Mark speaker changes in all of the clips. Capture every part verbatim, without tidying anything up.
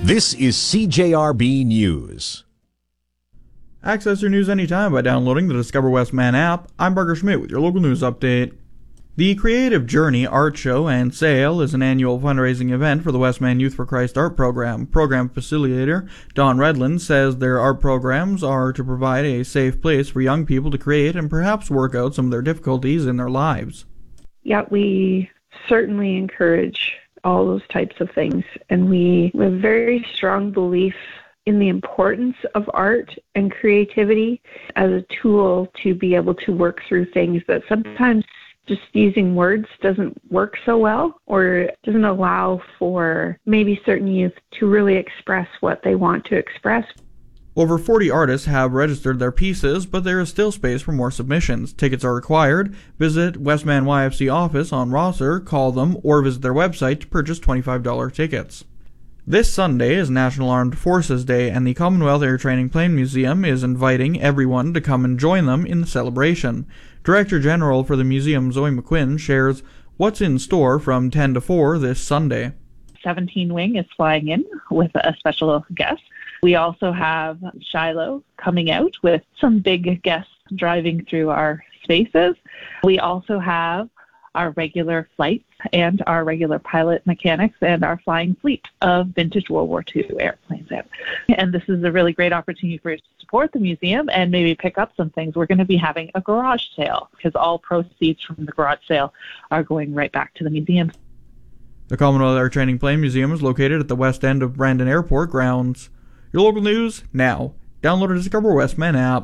Speaker 1: This is C J R B News.
Speaker 2: Access your news anytime by downloading the Discover Westman app. I'm Parker Schmidt with your local news update. The Creative Journey Art Show and Sale is an annual fundraising event for the Westman Youth for Christ art program. Program facilitator Don Redland says their art programs are to provide a safe place for young people to create and perhaps work out some of their difficulties in their lives.
Speaker 3: Yeah, we certainly encourage all those types of things, and we have a very strong belief in the importance of art and creativity as a tool to be able to work through things that sometimes just using words doesn't work so well, or doesn't allow for maybe certain youth to really express what they want to express.
Speaker 2: Over forty artists have registered their pieces, but there is still space for more submissions. Tickets are required. Visit Westman Y F C office on Rosser, call them, or visit their website to purchase twenty-five dollars tickets. This Sunday is National Armed Forces Day, and the Commonwealth Air Training Plane Museum is inviting everyone to come and join them in the celebration. Director General for the museum, Zoe McQuinn, shares what's in store from ten to four this Sunday.
Speaker 4: seventeen Wing is flying in with a special guest. We also have Shiloh coming out with some big guests driving through our spaces. We also have our regular flights and our regular pilot mechanics and our flying fleet of vintage World War Two airplanes out. And this is a really great opportunity for you to support the museum and maybe pick up some things. We're going to be having a garage sale because all proceeds from the garage sale are going right back to the museum.
Speaker 2: The Commonwealth Air Training Plane Museum is located at the west end of Brandon Airport grounds. Your local news now. Download the Discover Westman app.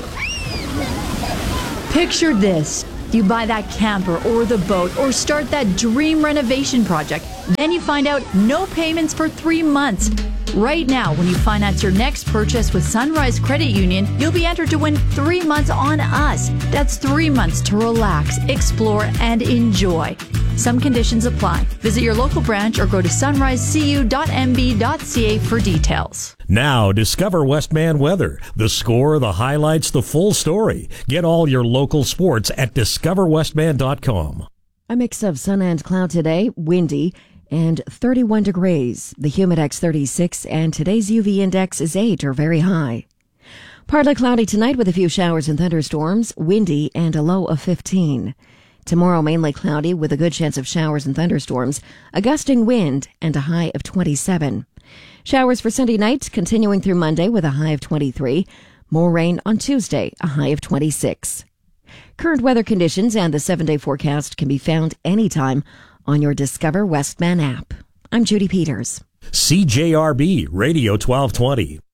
Speaker 5: Picture this. You buy that camper or the boat or start that dream renovation project. Then you find out no payments for three months. Right now, when you finance your next purchase with Sunrise Credit Union, you'll be entered to win three months on us. That's three months to relax, explore, and enjoy. Some conditions apply. Visit your local branch or go to sunrise c u dot m b dot c a for details.
Speaker 6: Now, discover Westman weather. The score, the highlights, the full story. Get all your local sports at discover westman dot com.
Speaker 7: A mix of sun and cloud today, windy, and thirty-one degrees. The Humidex thirty-six, and today's U V index is eight or very high. Partly cloudy tonight with a few showers and thunderstorms, windy, and a low of fifteen. Tomorrow, mainly cloudy with a good chance of showers and thunderstorms, a gusting wind, and a high of twenty-seven. Showers for Sunday night, continuing through Monday with a high of twenty-three. More rain on Tuesday, a high of twenty-six. Current weather conditions and the seven-day forecast can be found anytime on your Discover Westman app. I'm Judy Peters.
Speaker 6: C J R B Radio twelve twenty.